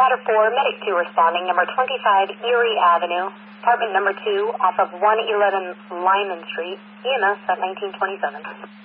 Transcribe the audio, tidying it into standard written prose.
Ladder 4, Medic 2 responding, number 25 Erie Avenue, apartment number 2, off of 111 Lyman Street, EMS at 1927.